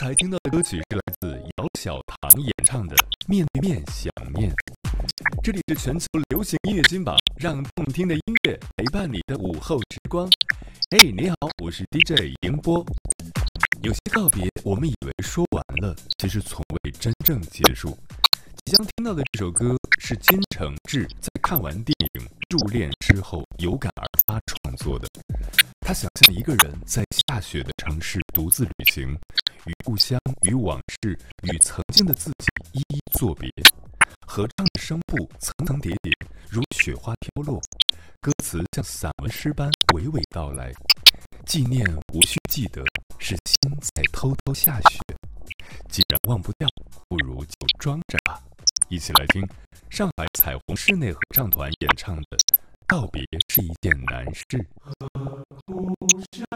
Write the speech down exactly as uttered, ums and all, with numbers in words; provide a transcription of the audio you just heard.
才听到的歌曲是来自姚小棠演唱的《面对面想念》。这里是全球流行音乐金榜，让动听的音乐陪伴你的午后时光。嘿，你好，我是 D J 迎波。有些告别，我们以为说完了，其实从未真正结束。即将听到的这首歌是金承志在看完电影《入殓师》后有感而发创作的。他想象一个人在下雪的城市独自旅行，与故乡、与往事、与曾经的自己一一作别。合唱的声部层层叠叠，如雪花飘落，歌词像散文诗般娓娓道来。纪念无需记得，是心在偷偷下雪。既然忘不掉，不如就装着吧。一起来听上海彩虹室内合唱团演唱的《告别是一件难事》。 和故乡